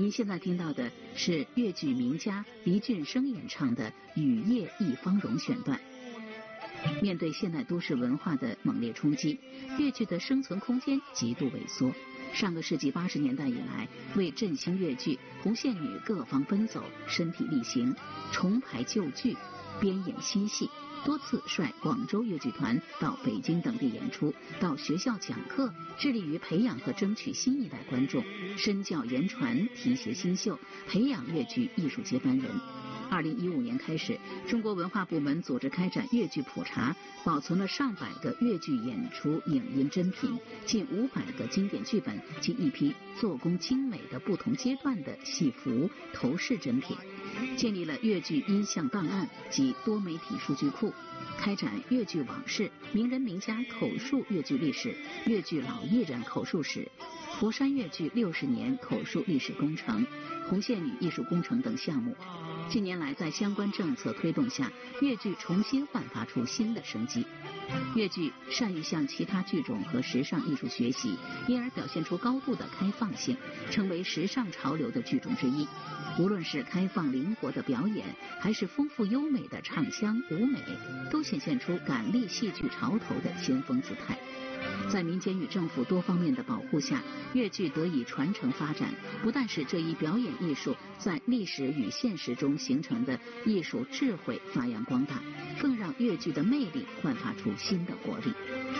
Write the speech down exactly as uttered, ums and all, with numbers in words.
您现在听到的是粤剧名家黎俊升演唱的《雨夜一芳容》选段。面对现代都市文化的猛烈冲击，粤剧的生存空间极度萎缩。上个世纪八十年代以来，为振兴粤剧，红线女各方奔走，身体力行，重排旧剧，编演新戏，多次率广州粤剧团到北京等地演出，到学校讲课，致力于培养和争取新一代观众，身教言传，提携新秀，培养粤剧艺术接班人。二零一五年开始，中国文化部门组织开展粤剧普查，保存了上百个粤剧演出影音珍品，近五百个经典剧本及一批做工精美的不同阶段的戏服、头饰珍品，建立了粤剧音像档案及多媒体数据库，开展粤剧往事、名人名家口述粤剧历史、粤剧老艺人口述史、佛山粤剧六十年口述历史工程、红线女艺术工程等项目。近年来，在相关政策推动下，粤剧重新焕发出新的生机。粤剧善于向其他剧种和时尚艺术学习，因而表现出高度的开放性，成为时尚潮流的剧种之一。无论是开放灵活的表演，还是丰富优美的唱腔舞美，都显现出赶立戏剧潮头的先锋姿态。在民间与政府多方面的保护下，粤剧得以传承发展，不但使这一表演艺术在历史与现实中形成的艺术智慧发扬光大，更让粤剧的魅力焕发出新的活力。